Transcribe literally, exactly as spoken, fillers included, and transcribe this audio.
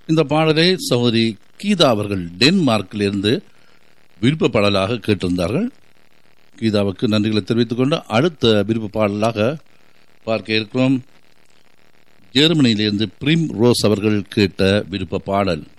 இந்த பாடலை சகோதரி கீதா அவர்கள் டென்மார்க்கிலிருந்து விருப்ப பாடலாக கேட்டிருந்தார்கள். கீதாவுக்கு நன்றிகளை தெரிவித்துக் கொண்டு அடுத்த விருப்ப பாடலாக பார்க்க இருக்கிறோம். ஜெர்மனியிலிருந்து பிரிம் ரோஸ் அவர்கள் கேட்ட விருப்ப பாடல்.